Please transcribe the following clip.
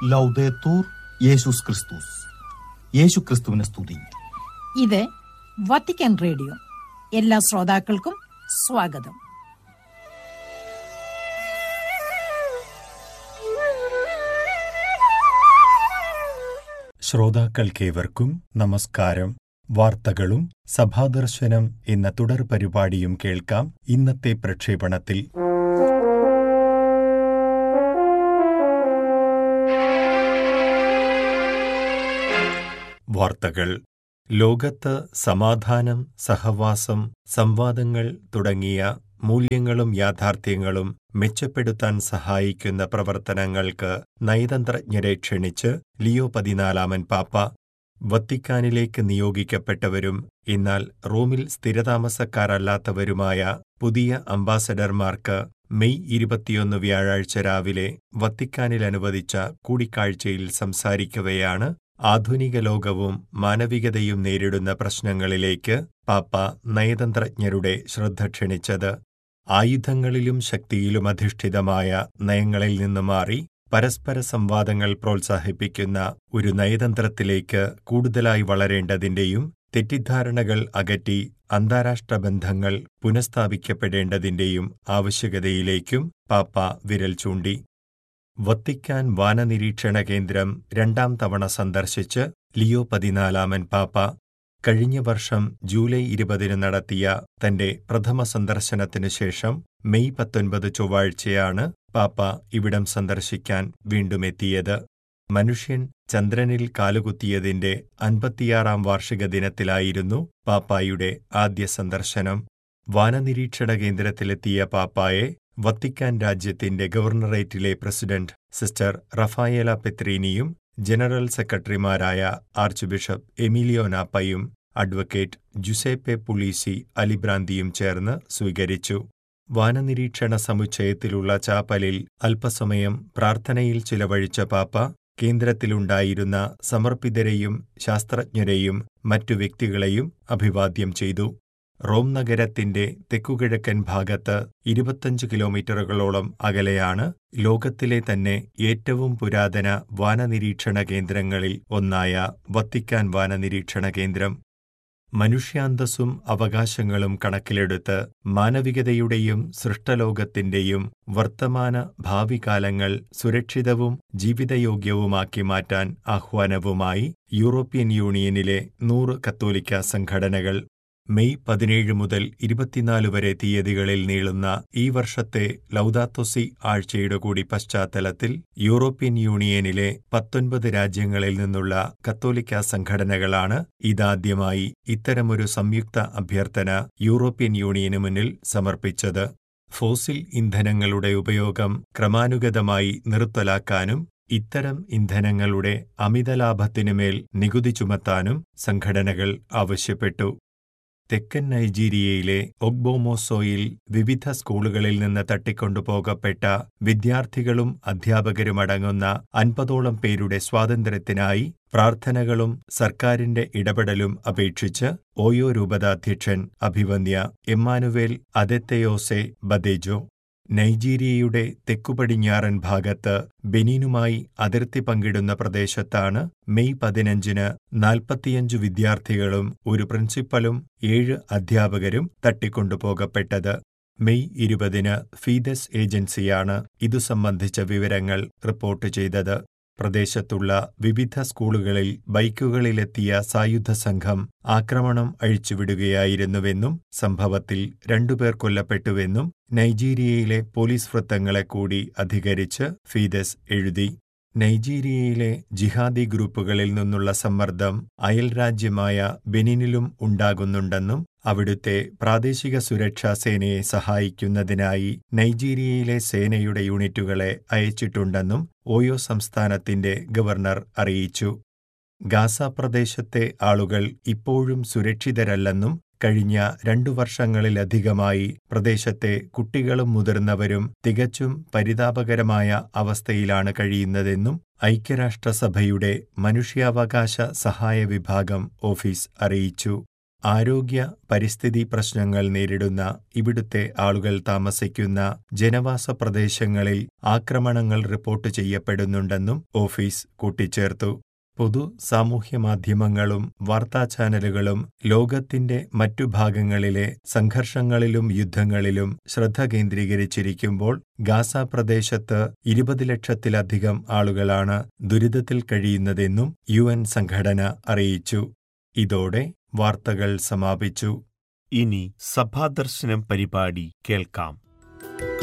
ലൗദേത്തൂർ യേശുസ് ക്രിസ്തുസ്. യേശു ക്രിസ്തുവിനെ സ്തുതി. ഇത് വത്തിക്കാൻ റേഡിയോ. എല്ലാ ശ്രോതാക്കൾക്കും സ്വാഗതം. ശ്രോതാക്കൾക്കേവർക്കും നമസ്കാരം. വാർത്തകളും സഭാദർശനം എന്ന തുടർ പരിപാടിയും കേൾക്കാം. ഇന്നത്തെ പ്രക്ഷേപണത്തിൽ വാർത്തകൾ. ലോകത്ത് സമാധാനം, സഹവാസം, സംവാദങ്ങൾ തുടങ്ങിയ മൂല്യങ്ങളും യാഥാർത്ഥ്യങ്ങളും മെച്ചപ്പെടുത്താൻ സഹായിക്കുന്ന പ്രവർത്തനങ്ങൾക്ക് നയതന്ത്രജ്ഞരെ ക്ഷണിച്ച് ലിയോ 14 പാപ്പ. വത്തിക്കാനിലേക്ക് നിയോഗിക്കപ്പെട്ടവരും എന്നാൽ റോമിൽ സ്ഥിരതാമസക്കാരല്ലാത്തവരുമായ പുതിയ അംബാസഡർമാർക്ക് മെയ് 21 വ്യാഴാഴ്ച രാവിലെ വത്തിക്കാനിൽ അനുവദിച്ച കൂടിക്കാഴ്ചയിൽ സംസാരിക്കവെയാണ് ആധുനിക ലോകവും മാനവികതയും നേരിടുന്ന പ്രശ്നങ്ങളിലേക്ക് പാപ്പ നയതന്ത്രജ്ഞരുടെ ശ്രദ്ധ ക്ഷണിച്ചത്. ആയുധങ്ങളിലും ശക്തിയിലും അധിഷ്ഠിതമായ നയങ്ങളിൽ നിന്ന് മാറി പരസ്പര സംവാദങ്ങൾ പ്രോത്സാഹിപ്പിക്കുന്ന ഒരു നയതന്ത്രത്തിലേക്ക് കൂടുതലായി വളരേണ്ടതിന്റെയും തെറ്റിദ്ധാരണകൾ അകറ്റി അന്താരാഷ്ട്ര ബന്ധങ്ങൾ പുനഃസ്ഥാപിക്കപ്പെടേണ്ടതിന്റെയും ആവശ്യകതയിലേക്കും പാപ്പ വിരൽ ചൂണ്ടി. വത്തിക്കാൻ വാനനിരീക്ഷണ കേന്ദ്രം 2ാം തവണ സന്ദർശിച്ച് ലിയോ 14 പാപ്പ. കഴിഞ്ഞ വർഷം ജൂലൈ 20 നടത്തിയ തന്റെ പ്രഥമ സന്ദർശനത്തിനു ശേഷം മെയ് 19 ചൊവ്വാഴ്ചയാണ് പാപ്പ ഇവിടം സന്ദർശിക്കാൻ വീണ്ടുമെത്തിയത്. മനുഷ്യൻ ചന്ദ്രനിൽ കാലുകുത്തിയതിന്റെ 56ാം വാർഷിക ദിനത്തിലായിരുന്നു പാപ്പായുടെ ആദ്യ സന്ദർശനം. വാനനിരീക്ഷണ കേന്ദ്രത്തിലെത്തിയ പാപ്പായെ വത്തിക്കാൻ രാജ്യത്തിന്റെ ഗവർണറേറ്റിലെ പ്രസിഡന്റ് സിസ്റ്റർ റഫായേല പെത്രീനിയും ജനറൽ സെക്രട്ടറിമാരായ ആർച്ച് ബിഷപ്പ് എമിലിയോ നാപ്പയും അഡ്വക്കേറ്റ് ജുസേപ്പെ പുളീസി അലിബ്രാന്തിയും ചേർന്ന് സ്വീകരിച്ചു. വാനനിരീക്ഷണ സമുച്ചയത്തിലുള്ള ചാപ്പലിൽ അല്പസമയം പ്രാർത്ഥനയിൽ ചിലവഴിച്ച പാപ്പ കേന്ദ്രത്തിലുണ്ടായിരുന്ന സമർപ്പിതരെയും ശാസ്ത്രജ്ഞരെയും മറ്റു വ്യക്തികളെയും അഭിവാദ്യം ചെയ്തു. റോം നഗരത്തിന്റെ തെക്കുകിഴക്കൻ ഭാഗത്ത് 25 കിലോമീറ്ററുകളോളം അകലെയാണ് ലോകത്തിലെ തന്നെ ഏറ്റവും പുരാതന വാനനിരീക്ഷണ കേന്ദ്രങ്ങളിൽ ഒന്നായ വത്തിക്കാൻ വാനനിരീക്ഷണ കേന്ദ്രം. മനുഷ്യാന്തസ്സും അവകാശങ്ങളും കണക്കിലെടുത്ത് മാനവികതയുടെയും സൃഷ്ടലോകത്തിന്റെയും വർത്തമാന ഭാവി കാലങ്ങൾ സുരക്ഷിതവും ജീവിതയോഗ്യവുമാക്കി മാറ്റാൻ ആഹ്വാനവുമായി യൂറോപ്യൻ യൂണിയനിലെ 100 കത്തോലിക്ക സംഘടനകൾ. മെയ് 17 മുതൽ 24 വരെ തീയതികളിൽ നീളുന്ന ഈ വർഷത്തെ ലൗദാത്തോസി ആഴ്ചയുടെ കൂടി പശ്ചാത്തലത്തിൽ യൂറോപ്യൻ യൂണിയനിലെ 19 രാജ്യങ്ങളിൽ നിന്നുള്ള കത്തോലിക്ക സംഘടനകളാണ് ഇതാദ്യമായി ഇത്തരമൊരു സംയുക്ത അഭ്യർത്ഥന യൂറോപ്യൻ യൂണിയനു മുന്നിൽ സമർപ്പിച്ചത്. ഫോസിൽ ഇന്ധനങ്ങളുടെ ഉപയോഗം ക്രമാനുഗതമായി നിർത്തലാക്കാനും ഇത്തരം ഇന്ധനങ്ങളുടെ അമിതലാഭത്തിനുമേൽ നികുതി ചുമത്താനും സംഘടനകൾ ആവശ്യപ്പെട്ടു. തെക്കൻ നൈജീരിയയിലെ ഒഗ്ബോമോസോയിൽ വിവിധ സ്കൂളുകളിൽ നിന്ന് തട്ടിക്കൊണ്ടുപോകപ്പെട്ട വിദ്യാർത്ഥികളും അധ്യാപകരുമടങ്ങുന്ന 50ഓളം പേരുടെ സ്വാതന്ത്ര്യത്തിനായി പ്രാർത്ഥനകളും സർക്കാരിന്റെ ഇടപെടലും അപേക്ഷിച്ച് ഓയോ രൂപതാധ്യക്ഷൻ അഭിവന്യ എമ്മാനുവേൽ അദെത്തയോസെ ബദേജോ. നൈജീരിയയുടെ തെക്കുപടിഞ്ഞാറൻ ഭാഗത്ത് ബെനീനുമായി അതിർത്തി പങ്കിടുന്ന പ്രദേശത്താണ് മെയ് 15 45 വിദ്യാർത്ഥികളും ഒരു പ്രിൻസിപ്പലും 7 അധ്യാപകരും തട്ടിക്കൊണ്ടുപോകപ്പെട്ടത്. മെയ് 20 ഫീദസ് ഏജൻസിയാണ് ഇതു സംബന്ധിച്ച വിവരങ്ങൾ റിപ്പോർട്ട് ചെയ്തത്. പ്രദേശത്തുള്ള വിവിധ സ്കൂളുകളിൽ ബൈക്കുകളിലെത്തിയ സായുധ സംഘം ആക്രമണം അഴിച്ചുവിടുകയായിരുന്നുവെന്നും സംഭവത്തിൽ 2 പേർ കൊല്ലപ്പെട്ടുവെന്നും നൈജീരിയയിലെ പോലീസ് വൃത്തങ്ങളെ കൂടി അധികരിച്ച് ഫീദസ് എഴുതി. നൈജീരിയയിലെ ജിഹാദി ഗ്രൂപ്പുകളിൽ നിന്നുള്ള സമ്മർദ്ദം അയൽരാജ്യമായ ബെനിനിലും ഉണ്ടാകുന്നുണ്ടെന്നും അവിടുത്തെ പ്രാദേശിക സുരക്ഷാ സേനയെ സഹായിക്കുന്നതിനായി നൈജീരിയയിലെ സേനയുടെ യൂണിറ്റുകളെ അയച്ചിട്ടുണ്ടെന്നും ഓയോ സംസ്ഥാനത്തിന്റെ ഗവർണർ അറിയിച്ചു. ഗാസ പ്രദേശത്തെ ആളുകൾ ഇപ്പോഴും സുരക്ഷിതരല്ലെന്നും കഴിഞ്ഞ 2 വർഷങ്ങളിലധികമായി പ്രദേശത്തെ കുട്ടികളും മുതിർന്നവരും തികച്ചും പരിതാപകരമായ അവസ്ഥയിലാണ് കഴിയുന്നതെന്നും ഐക്യരാഷ്ട്രസഭയുടെ മനുഷ്യാവകാശ സഹായ വിഭാഗം ഓഫീസ് അറിയിച്ചു. ആരോഗ്യ പരിസ്ഥിതി പ്രശ്നങ്ങൾ നേരിടുന്ന ഇവിടുത്തെ ആളുകൾ താമസിക്കുന്ന ജനവാസ പ്രദേശങ്ങളിൽ ആക്രമണങ്ങൾ റിപ്പോർട്ട് ചെയ്യപ്പെടുന്നുണ്ടെന്നും ഓഫീസ് കൂട്ടിച്ചേർത്തു. പൊതു സാമൂഹ്യമാധ്യമങ്ങളും വാർത്താചാനലുകളും ലോകത്തിന്റെ മറ്റു ഭാഗങ്ങളിലെ സംഘർഷങ്ങളിലും യുദ്ധങ്ങളിലും ശ്രദ്ധ കേന്ദ്രീകരിച്ചിരിക്കുമ്പോൾ ഗാസ പ്രദേശത്ത് 20 ലക്ഷത്തിലധികം ആളുകളാണ് ദുരിതത്തിൽ കഴിയുന്നതെന്നും UN സംഘടന അറിയിച്ചു. ഇതോടെ വാർത്തകൾ സമാപിച്ചു. ഇനി സഭാദർശനം പരിപാടി കേൾക്കാം.